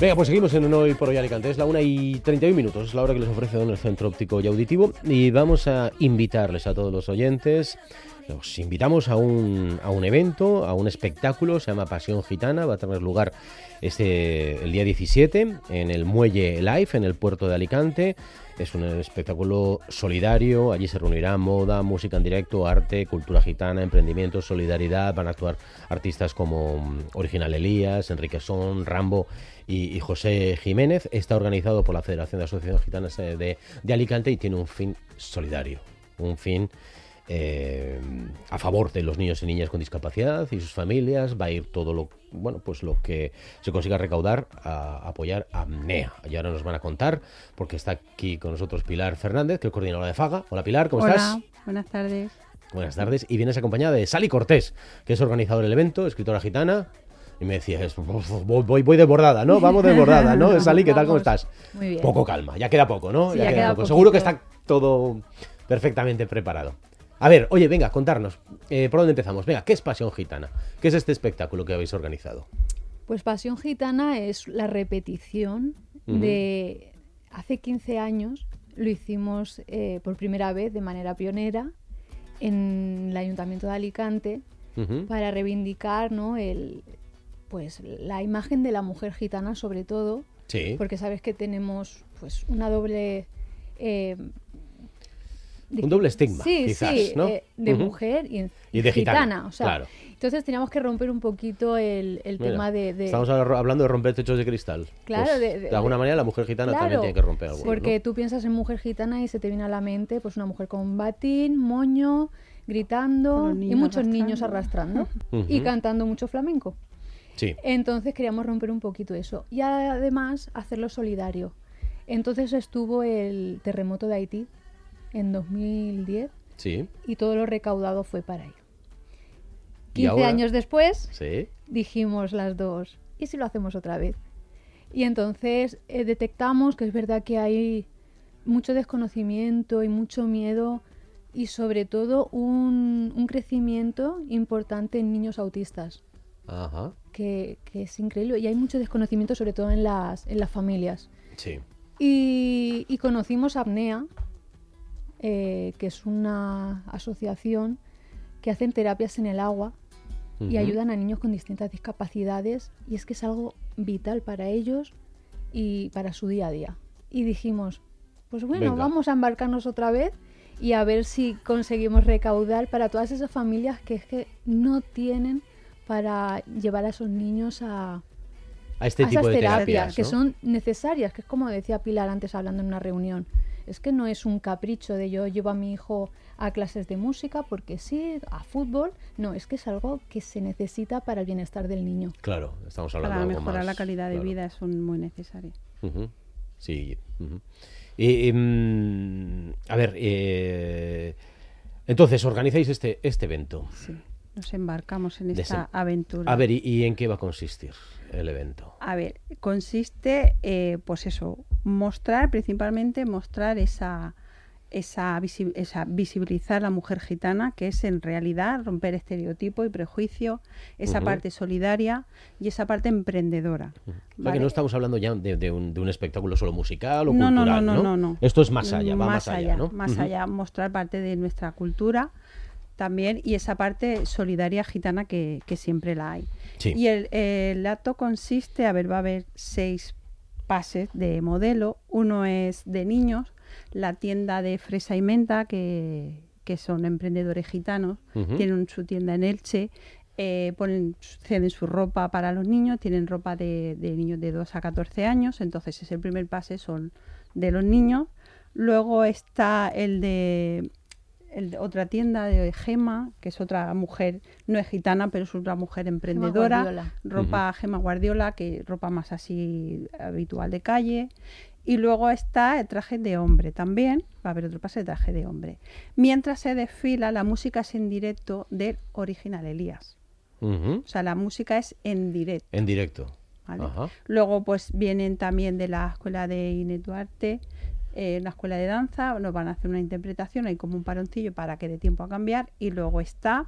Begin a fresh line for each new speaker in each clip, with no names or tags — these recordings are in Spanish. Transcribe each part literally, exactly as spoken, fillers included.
Venga, pues seguimos en Hoy por Hoy Alicante. Es la una y treinta y un minutos, es la hora que les ofrece Don el Centro Óptico y Auditivo. Y vamos a invitarles a todos los oyentes. Los invitamos a un, a un evento, a un espectáculo, se llama Pasión Gitana. Va a tener lugar este, el día diecisiete en el Muelle Life, en el puerto de Alicante. Es un espectáculo solidario, allí se reunirá moda, música en directo, arte, cultura gitana, emprendimiento, solidaridad. Van a actuar artistas como Original Elías, Enrique Son, Rambo y, y José Jiménez. Está organizado por la Federación de Asociaciones Gitanas de, de Alicante y tiene un fin solidario, un fin eh, a favor de los niños y niñas con discapacidad y sus familias. Va a ir todo lo bueno pues lo que se consiga recaudar a apoyar a AMNEA. Y ahora nos van a contar, porque está aquí con nosotros Pilar Fernández, que es coordinadora de FAGA. Hola Pilar, ¿cómo
Hola,
estás?
Hola, buenas tardes.
Buenas tardes. Y vienes acompañada de Sally Cortés, que es organizadora del evento, escritora gitana. Y me decías, voy, voy desbordada, ¿no? Vamos desbordada, ¿no? Sally, ¿qué tal? ¿Cómo estás?
Muy bien.
Poco calma, ya queda poco, ¿no?
Sí,
ya
ya
queda
queda
poco. Seguro que
poquito.
está todo perfectamente preparado. A ver, oye, venga, contarnos, eh, ¿por dónde empezamos? Venga, ¿qué es Pasión Gitana? ¿Qué es este espectáculo que habéis organizado?
Pues Pasión Gitana es la repetición
Ujú.
de hace quince años. Lo hicimos eh, por primera vez de manera pionera en el Ayuntamiento de Alicante
Ujú.
para reivindicar, ¿no? el, pues, la imagen de la mujer gitana, sobre todo,
Sí.
porque sabes que tenemos pues una doble... eh,
Un doble estigma,
sí,
quizás,
sí,
¿no?
eh, de
Ujú.
mujer y,
Y de gitana,
o sea,
claro.
entonces teníamos que romper un poquito el, el
Mira,
tema de, de-
Estamos ahora hablando de romper techos de cristal.
Claro,
Pues,
de- de-
de alguna manera la mujer gitana también
Claro,
tiene que romper algo.
porque
¿no?
tú piensas en mujer gitana y se te viene a la mente pues una mujer con batín, moño, gritando
Con los
y
niños
muchos niños
arrastrando.
arrastrando y
Ujú.
cantando mucho flamenco.
Sí.
Entonces queríamos romper un poquito eso y además hacerlo solidario. Entonces estuvo el terremoto de Haití en dos mil diez
Sí.
y todo lo recaudado fue para ello.
¿Y
quince
ahora?
años después
Sí.
dijimos las dos, ¿y si lo hacemos otra vez? Y entonces eh, detectamos que es verdad que hay mucho desconocimiento y mucho miedo y sobre todo un, un crecimiento importante en niños autistas,
Ajá.
que, que es increíble. Y hay mucho desconocimiento sobre todo en las, en las familias.
Sí.
Y, y conocimos a AMNEA, eh, que es una asociación que hacen terapias en el agua y
Ujú.
ayudan a niños con distintas discapacidades, y es que es algo vital para ellos y para su día a día. Y dijimos, pues bueno,
Venga.
vamos a embarcarnos otra vez y a ver si conseguimos recaudar para todas esas familias que es que no tienen para llevar a esos niños a,
A este
a
tipo
esas
de
terapias,
terapias,
que
¿no?
son necesarias, que es como decía Pilar antes hablando en una reunión. Es que no es un capricho de yo llevo a mi hijo a clases de música porque sí, a fútbol. No, es que es algo que se necesita para el bienestar del niño.
Claro, estamos hablando
Para
de algo
mejorar
más,
la calidad de
claro.
vida son muy necesarias.
Ujú. Sí. Ujú. Y, y, mm, a ver, eh, entonces organizáis este, este evento.
Sí, nos embarcamos en
Desem-
esta aventura.
A ver, ¿y, y en qué va a consistir el evento?
A ver, consiste, eh, pues eso, mostrar, principalmente mostrar esa, esa, visi- esa visibilizar la mujer gitana, que es en realidad romper estereotipo y prejuicio, esa
Ujú.
parte solidaria y esa parte emprendedora.
O sea,
¿vale?
que no estamos hablando ya de, de un, de un espectáculo solo musical o
No, no,
cultural,
no, no, no, no.
Esto es más allá, va más, allá, ¿no?
Más
Ujú.
allá, mostrar parte de nuestra cultura también y esa parte solidaria gitana que, que siempre la hay.
Sí.
Y el, el acto consiste, a ver, va a haber seis pases de modelo. Uno es de niños, la tienda de Fresa y Menta, que, que son emprendedores gitanos,
Ujú.
tienen su tienda en Elche, eh, ponen, ceden su ropa para los niños, tienen ropa de, de niños de dos a catorce años, entonces es el primer pase, son de los niños. Luego está el de el de otra tienda de Gema, que es otra mujer, no es gitana, pero es otra mujer emprendedora.
Guardiola.
Ropa Gema Guardiola, que ropa más así habitual de calle. Y luego está el traje de hombre también, va a haber otro pase de traje de hombre. Mientras se desfila, la música es en directo del Original Elías.
Ujú.
O sea, la música es en directo.
En directo.
¿Vale?
Ajá.
Luego pues vienen también de la escuela de Inés Duarte, eh, la escuela de danza, nos van a hacer una interpretación, hay como un paroncillo para que dé tiempo a cambiar, y luego está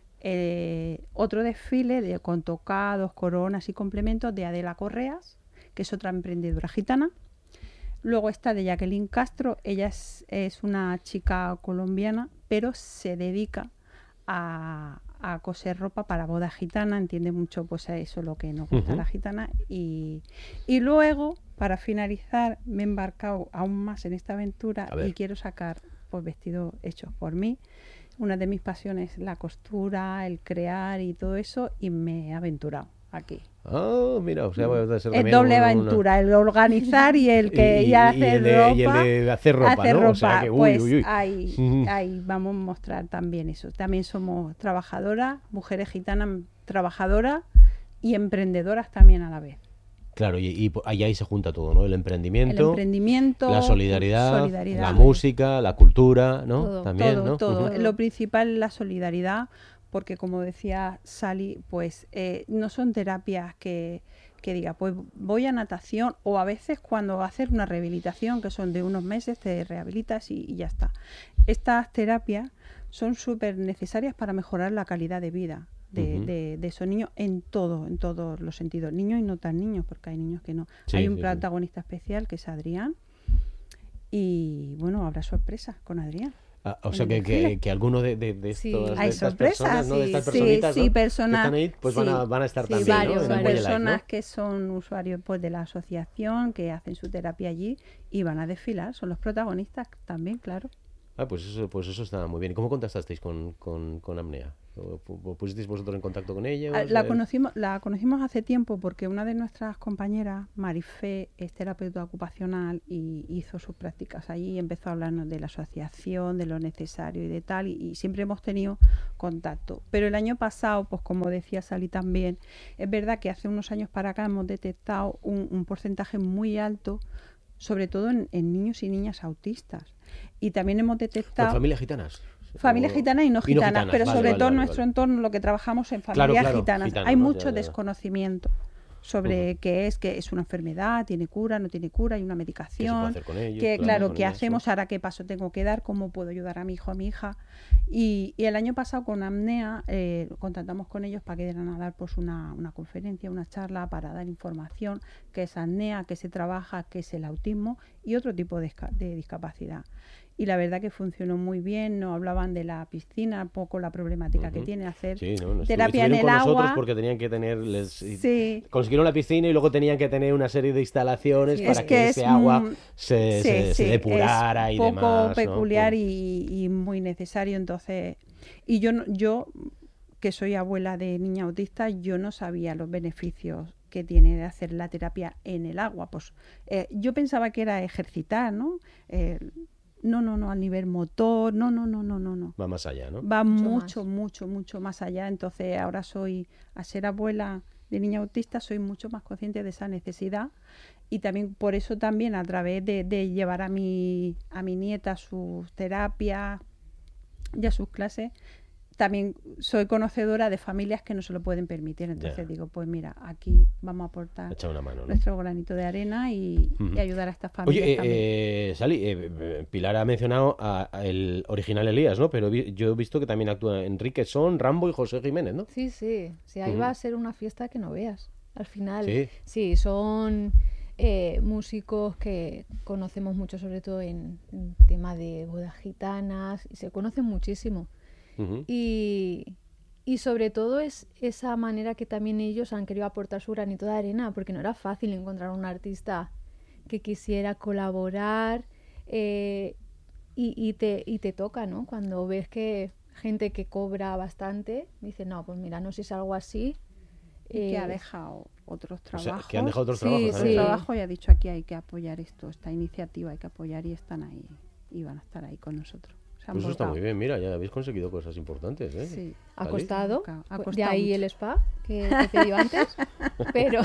eh, otro desfile de, con tocados, coronas y complementos de Adela Correas, que es otra emprendedora gitana. Luego está de Jacqueline Castro, ella es, es una chica colombiana, pero se dedica a, a coser ropa para boda gitana, entiende mucho pues a eso lo que nos gusta uh-huh. la gitana. Y, y luego, para finalizar, me he embarcado aún más en esta aventura y quiero sacar pues vestidos hechos por mí. Una de mis pasiones, la costura, el crear y todo eso, y me he aventurado aquí.
Ah, mira, o sea, va a ser
es doble aventura, una... el organizar y el que y, y, ya hacer
y
ropa.
Y el de hacer ropa,
hacer
¿no?
ropa.
O sea que, uy,
pues
uy, uy.
Ahí, ahí vamos a mostrar también eso. También somos trabajadoras, mujeres gitanas trabajadoras y emprendedoras también a la vez.
Claro, y, y ahí, ahí se junta todo, ¿no? El emprendimiento,
el emprendimiento
la solidaridad,
solidaridad
la música, la cultura, ¿no?
Todo,
también,
todo,
¿no?
todo.
Uh-huh.
Lo principal es la solidaridad, porque como decía Sally, pues eh, no son terapias que, que diga, pues voy a natación, o a veces cuando haces una rehabilitación, que son de unos meses, te rehabilitas y, y ya está. Estas terapias son súper necesarias para mejorar la calidad de vida de, uh-huh. de, de esos niños en todo, en todos los sentidos. Niños y no tan niños, porque hay niños que no. Sí, hay un sí, protagonista sí. especial que es Adrián, y bueno, habrá sorpresas con Adrián.
Ah, o sea que, que, que alguno de, de, de,
sí.
estos, de
hay
estas
sorpresas,
personas, ¿no?
sí,
de estas
sí,
personitas,
sí,
¿no?
personas,
que están ahí, pues
sí,
van, a, van a estar
sí,
también,
varios,
¿no? En
personas
Life, ¿no?
que son usuarios pues de la asociación, que hacen su terapia allí y van a desfilar, son los protagonistas también, claro.
Ah, pues eso, pues eso está muy bien. ¿Y cómo contactasteis con, con, con Apnea? ¿O pusisteis vosotros en contacto con ella?
La conocimos, la conocimos hace tiempo porque una de nuestras compañeras, Marifé, es terapeuta ocupacional y hizo sus prácticas allí y empezó a hablarnos de la asociación, de lo necesario y de tal, y, y siempre hemos tenido contacto. Pero el año pasado, pues como decía Sally también, es verdad que hace unos años para acá hemos detectado un, un porcentaje muy alto, sobre todo en, en niños y niñas autistas. Y también hemos detectado...
¿Con familias gitanas?
Familias o... gitanas y no gitanas, y no gitanas pero vale, sobre
vale,
todo en
vale,
nuestro
vale.
entorno, lo que trabajamos en familias
claro, claro,
gitanas.
gitano,
Hay
¿no?
mucho
ya, ya.
desconocimiento sobre uh-huh. qué es, que es una enfermedad, tiene cura, no tiene cura, hay una medicación. ¿Qué se puede hacer con ellos? Que, claro, ¿qué hacemos? Eso. Ahora, ¿qué paso tengo que dar? ¿Cómo puedo ayudar a mi hijo, a mi hija? Y, y el año pasado con Apnea eh, contactamos con ellos para que dieran a dar pues, una, una conferencia, una charla para dar información, qué es Apnea, qué se trabaja, qué es el autismo y otro tipo de, de discapacidad. Y la verdad que funcionó muy bien, nos hablaban de la piscina, poco la problemática uh-huh. que tiene hacer
sí, no, no,
terapia en el
con
agua.
Nosotros porque tenían que tener, les,
sí.
consiguieron la piscina y luego tenían que tener una serie de instalaciones sí, para que, que ese agua mm, se,
sí,
se,
sí,
se depurara
es
y
poco
demás.
Poco peculiar
¿no?
y, y muy necesario, entonces, y yo, yo que soy abuela de niña autista, yo no sabía los beneficios que tiene de hacer la terapia en el agua. Pues eh, yo pensaba que era ejercitar, ¿no? Eh, No, no, no, al nivel motor, no, no, no, no, no, no.
Va más allá, ¿no?
Va mucho,
mucho,
mucho, mucho más allá. Entonces ahora soy, a ser abuela de niña autista, soy mucho más consciente de esa necesidad y también por eso también a través de, de llevar a mi, a mi nieta a sus terapias y a sus clases, también soy conocedora de familias que no se lo pueden permitir. Entonces yeah. digo, pues mira, aquí vamos a aportar
Echa una mano, ¿no?
nuestro granito de arena y, uh-huh. y ayudar a estas familias.
Oye,
también.
Eh, Sally, eh, Pilar ha mencionado a, a el original Elías, ¿no? Pero vi, yo he visto que también actúa Enrique Son, Rambo y José Jiménez, ¿no?
Sí, sí. sí ahí uh-huh. va a ser una fiesta que no veas. Al final,
sí,
sí son eh, músicos que conocemos mucho, sobre todo en, en tema de bodas gitanas, y se conocen muchísimo. Uh-huh. Y, y sobre todo es esa manera que también ellos han querido aportar su granito de arena, porque no era fácil encontrar un artista que quisiera colaborar eh, y, y, te, y te toca, ¿no? Cuando ves que gente que cobra bastante dice, no, pues mira, no sé si es algo así.
Y eh, que ha dejado otros trabajos.
O sea, que han dejado otros
sí,
trabajos.
Sí.
trabajo y ha dicho aquí hay que apoyar esto, esta iniciativa hay que apoyar y están ahí y van a estar ahí con nosotros.
Pues eso está muy bien, mira, ya habéis conseguido cosas importantes, ¿eh?
Sí, ha costado, ha costado de ahí
mucho.
El spa que te dio antes, pero...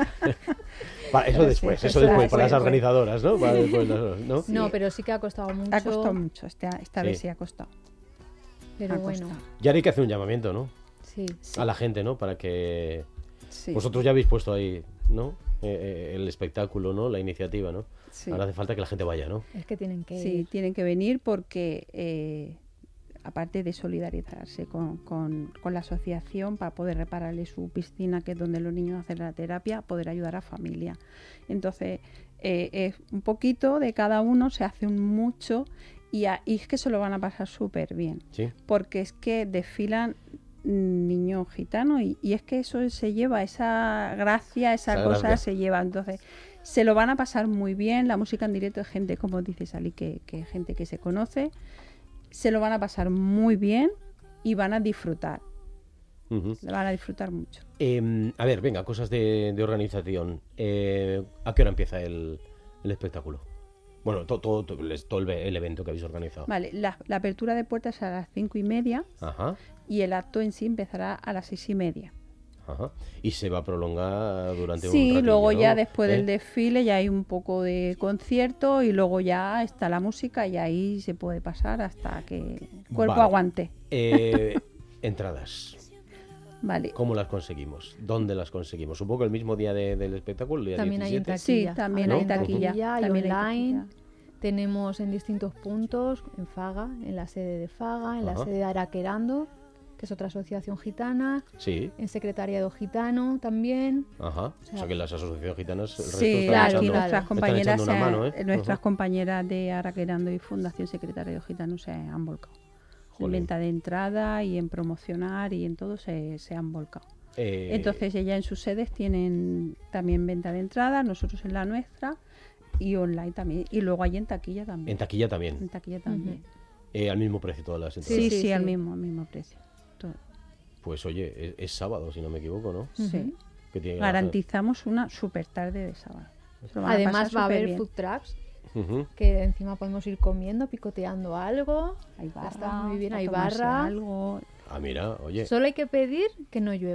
Para eso después, eso después, para las organizadoras, ¿no? Para después, ¿no?
Sí. No, pero sí que ha costado mucho.
Ha costado mucho, esta, esta
sí.
vez sí ha costado.
Pero
ha
bueno.
costado.
Ya hay que hacer un llamamiento, ¿no?
Sí. sí.
A la gente, ¿no? Para que...
Sí.
Vosotros ya habéis puesto ahí, ¿no? Eh, eh, el espectáculo, ¿no? La iniciativa, ¿no?
Sí.
Ahora hace falta que la gente vaya, ¿no?
Es que tienen que
Sí,
ir.
tienen que venir porque... Eh, aparte de solidarizarse con, con, con la asociación para poder repararle su piscina, que es donde los niños hacen la terapia, poder ayudar a familia. Entonces, eh, es un poquito de cada uno, se hace un mucho y, a, y es que se lo van a pasar súper bien.
¿Sí?
Porque es que desfilan niños gitanos y, y es que eso se lleva, esa gracia, esa, esa cosa gracia. se lleva. Entonces, se lo van a pasar muy bien. La música en directo es gente, como dice Sally, que, que es gente que se conoce. Se lo van a pasar muy bien y van a disfrutar. Uh-huh. Lo van a disfrutar mucho.
Eh, a ver, venga, cosas de, de organización. Eh, ¿A qué hora empieza el, el espectáculo? Bueno, todo, todo, todo, todo el, el evento que habéis organizado.
Vale, la, la apertura de puertas es a las cinco y media.
Ajá.
Y el acto en sí empezará a las seis y media.
Ajá. Y se va a prolongar durante
sí,
un ratillo,
Sí, luego
¿no?
ya después
¿Eh?
del desfile ya hay un poco de concierto y luego ya está la música y ahí se puede pasar hasta que el cuerpo
vale.
aguante.
Eh, entradas.
Vale.
¿Cómo las conseguimos? ¿Dónde las conseguimos? Supongo que el mismo día de, del espectáculo, el día
también
diecisiete.
Hay en taquilla.
Sí, también
¿no?
hay taquilla.
taquilla y
también
online.
hay taquilla.
Tenemos en distintos puntos, en Faga, en la sede de Faga, en Ajá. la sede de Araquerando, que es otra asociación gitana,
sí.
en Secretariado Gitano también.
Ajá. O sea, o sea que las asociaciones gitanas, el resto
sí,
están
claro,
echando,
nuestras compañeras,
una mano, ¿eh?
nuestras
uh-huh.
compañeras de Araquerando y Fundación Secretariado Gitano se han volcado. Jolín. En venta de entrada y en promocionar y en todo se, se han volcado. Eh... Entonces ellas en sus sedes tienen también venta de entrada, nosotros en la nuestra y online también. Y luego hay en taquilla también.
En taquilla también.
En taquilla también.
Uh-huh. Eh, al mismo precio todas las entradas.
Sí, sí, sí, al mismo, al mismo precio. Todo.
Pues oye, es, es sábado, si no me equivoco, ¿no?
Sí. Que tiene Garantizamos una super tarde de sábado.
Además va a haber bien. food trucks, uh-huh. que encima podemos ir comiendo, picoteando algo.
Hay barra,
está muy bien, hay barra.
Algo.
Ah, mira, oye.
Solo hay que pedir que no llueva.